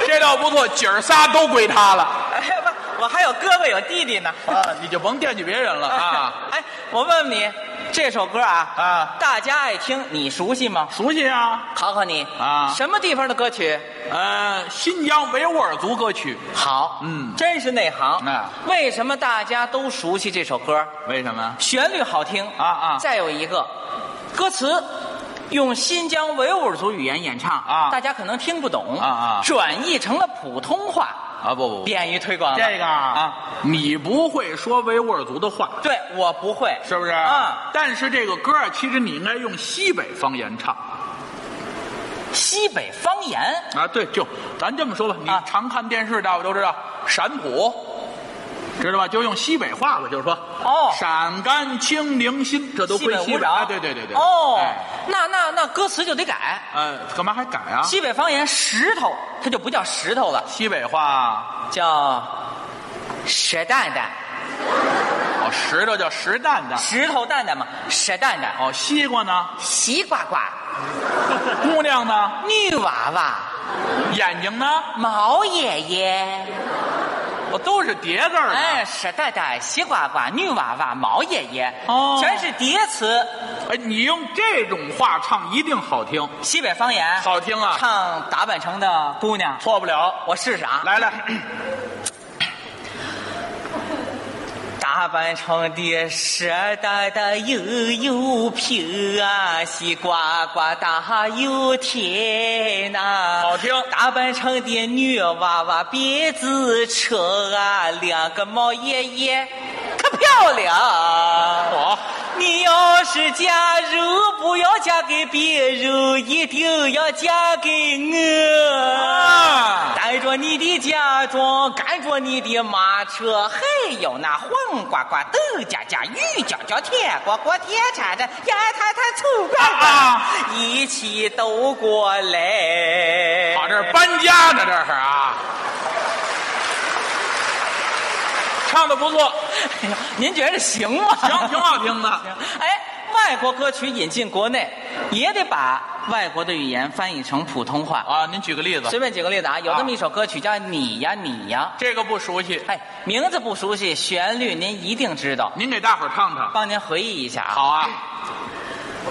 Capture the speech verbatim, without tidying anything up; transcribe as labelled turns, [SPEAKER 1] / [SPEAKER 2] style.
[SPEAKER 1] 这倒不错，姐儿仨都归他了。
[SPEAKER 2] 哎不，我还有哥哥有弟弟呢。
[SPEAKER 1] 啊，你就甭惦记别人了啊。
[SPEAKER 2] 哎，我问问你，这首歌啊
[SPEAKER 1] 啊，
[SPEAKER 2] 大家爱听，你熟悉吗？
[SPEAKER 1] 熟悉啊。
[SPEAKER 2] 考考你
[SPEAKER 1] 啊，
[SPEAKER 2] 什么地方的歌曲？
[SPEAKER 1] 呃，新疆维吾尔族歌曲。
[SPEAKER 2] 好，
[SPEAKER 1] 嗯，
[SPEAKER 2] 真是内行。
[SPEAKER 1] 啊，
[SPEAKER 2] 为什么大家都熟悉这首歌？
[SPEAKER 1] 为什么？
[SPEAKER 2] 旋律好听
[SPEAKER 1] 啊啊。
[SPEAKER 2] 再有一个，歌词用新疆维吾尔族语言演唱
[SPEAKER 1] 啊，
[SPEAKER 2] 大家可能听不懂
[SPEAKER 1] 啊啊，
[SPEAKER 2] 转译成了普通话
[SPEAKER 1] 啊，不不，
[SPEAKER 2] 便于推广了。
[SPEAKER 1] 这个啊，你不会说维吾尔族的话，
[SPEAKER 2] 对，我不会，
[SPEAKER 1] 是不是？
[SPEAKER 2] 啊，
[SPEAKER 1] 但是这个歌啊，其实你应该用西北方言唱。
[SPEAKER 2] 西北方言
[SPEAKER 1] 啊，对，就咱这么说吧，你
[SPEAKER 2] 啊
[SPEAKER 1] 常看电视，大伙都知道陕普，知道吧？就用西北话了，就是说，
[SPEAKER 2] 哦
[SPEAKER 1] 陕甘青宁新，这都归西北。
[SPEAKER 2] 西北无扰
[SPEAKER 1] 哎，对对对对。
[SPEAKER 2] 哦，
[SPEAKER 1] 哎
[SPEAKER 2] 那那那歌词就得改。
[SPEAKER 1] 呃，干嘛还改啊？
[SPEAKER 2] 西北方言石头，它就不叫石头了，
[SPEAKER 1] 西北话
[SPEAKER 2] 叫石蛋蛋。
[SPEAKER 1] 哦，石头叫石蛋蛋。
[SPEAKER 2] 石头蛋蛋嘛，石蛋蛋。
[SPEAKER 1] 哦，西瓜呢？
[SPEAKER 2] 西瓜瓜。
[SPEAKER 1] 姑娘呢？
[SPEAKER 2] 女娃娃。
[SPEAKER 1] 眼睛呢？
[SPEAKER 2] 毛爷爷。
[SPEAKER 1] 哦，都是叠字儿的。
[SPEAKER 2] 哎，石蛋蛋、西瓜瓜、女娃娃、毛爷爷，
[SPEAKER 1] 哦
[SPEAKER 2] 全是叠词。
[SPEAKER 1] 哎，你用这种话唱一定好听。
[SPEAKER 2] 西北方言
[SPEAKER 1] 好听啊！
[SPEAKER 2] 唱打扮成的姑娘，
[SPEAKER 1] 错不了。
[SPEAKER 2] 我试试啊！
[SPEAKER 1] 来来。
[SPEAKER 2] 打扮成的湿哒哒又有皮啊，西瓜瓜大又甜呐、
[SPEAKER 1] 好听。
[SPEAKER 2] 打扮成的女娃娃辫子车啊，两个毛爷爷可漂亮。
[SPEAKER 1] 我
[SPEAKER 2] 你要是嫁入，不要嫁给别人，一定要嫁给我。
[SPEAKER 1] 啊，
[SPEAKER 2] 带着你的嫁妆，赶着你的马车，还有那黄瓜瓜、豆夹夹、鱼饺饺、甜瓜瓜、甜铲铲、鸭太太、醋罐罐，
[SPEAKER 1] 啊
[SPEAKER 2] 一起都过来。
[SPEAKER 1] 跑这儿搬家呢，这是啊。唱的不错。
[SPEAKER 2] 哎呀，您觉着行吗？
[SPEAKER 1] 行，挺好听的。
[SPEAKER 2] 哎，外国歌曲引进国内，也得把外国的语言翻译成普通话。
[SPEAKER 1] 啊，您举个例子。
[SPEAKER 2] 随便举个例子啊，有这么一首歌曲叫《你呀你呀》，
[SPEAKER 1] 这个不熟悉。
[SPEAKER 2] 哎，名字不熟悉，旋律您一定知道。
[SPEAKER 1] 您给大伙儿唱唱。
[SPEAKER 2] 帮您回忆一下啊。
[SPEAKER 1] 好啊。